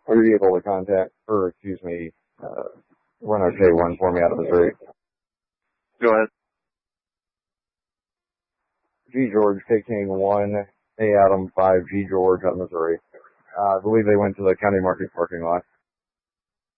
Are you able to run a J1 for me out of Missouri? Go ahead. G George, K King 1, A Adam 5, G George out of Missouri. I believe they went to the county market parking lot.